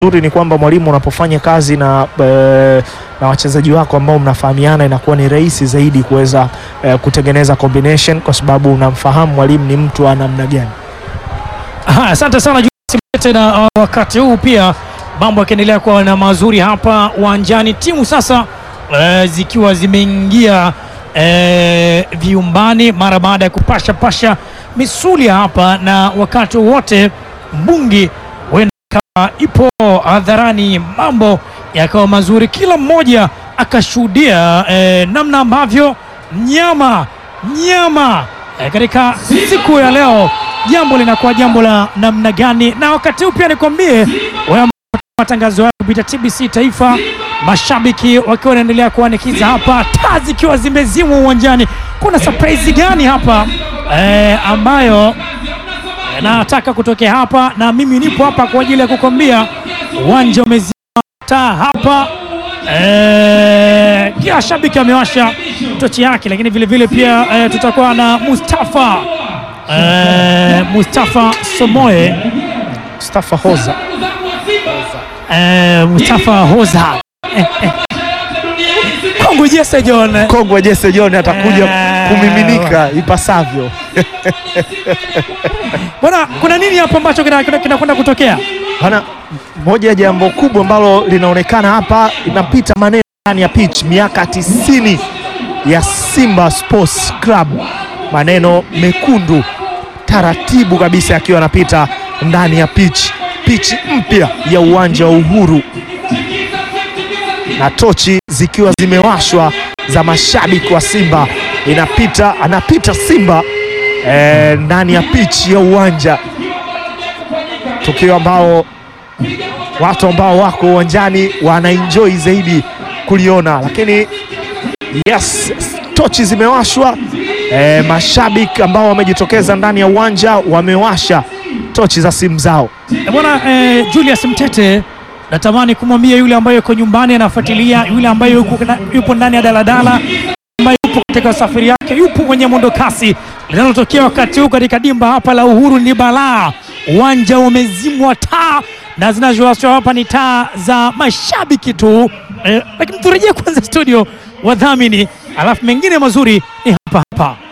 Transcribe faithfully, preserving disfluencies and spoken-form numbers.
Nzuri ni kwamba mwalimu unapofanya kazi na e, na wachezaji wako ambao mnafahamiana, inakuwa ni rahisi zaidi kuweza e, kutengeneza combination, kwa sababu unamfahamu mwalimu ni mtu wa namna gani. Asante sana Julius. Na uh, wakati huu pia mambo yakiendelea kuwa na mazuri hapa uwanjani, timu sasa uh, zikiwa zimeingia uh, viumbani mara baada ya kupasha pasha misuli hapa, na wakati wote mbungi ipo hadharani, mambo yakawa mazuri, kila mmoja akashuhudia eh, namna ambavyo mnyama nyama eh, katika siku ya leo jambo linakuwa jambo la namna gani. Na wakati huu pia nikwambie wewe, matangazo yao kupitia T B C Taifa, mashabiki wakiwa wanaendelea kuanikiza hapa, taa zikiwa zimezimwa uwanjani. Kuna surprise gani hapa eh, ambayo nataka kutokea hapa, na mimi nipo hapa kwa ajili ya kukwambia. Uwanja umezima taa hapa, eh, kila shabiki amewasha tochi yake, lakini vile vile pia eh, tutakuwa na Mustafa eh, Mustafa Somoe Mustafa Hoza eh, Mustafa Hoza eh, eh. Kongwe Jesse John Kongwe Jesse John atakuja eh, kumiminika ipasavyo. Bwana, kuna nini hapa ambacho kinakwenda kina, kina kutokea? Bwana, moja ya jambo kubwa ambalo linaonekana hapa, inapita maneno ndani ya pitch, miaka tisini ya Simba Sports Club, maneno mekundu taratibu kabisa yakiwa yanapita ndani ya pitch, pitch mpya ya uwanja wa Uhuru, na tochi zikiwa zimewashwa za mashabiki wa Simba. Inapita anapita Simba eh, ndani ya pitch ya uwanja, tukio ambao watu ambao wako uwanjani wanaenjoy zaidi kuliona. Lakini yes, tochi zimewashwa, eh, mashabiki ambao wamejitokeza ndani ya uwanja wamewasha tochi za simu zao. Bwana eh, Julius Mtete, natamani kumwambia yule ambaye yuko nyumbani anafuatilia, yule ambaye yuko yupo ndani ya daladala, ambaye yupo katika safari yake, yupo kwenye mwendo kasi, linalotokea wakati huu katika dimba hapa la Uhuru ni balaa. Uwanja umezimwa taa, na zinazowashwa hapa ni taa za mashabiki tu eh, lakini turejea kwanza studio wadhamini, alafu mengine mazuri ni hapa hapa.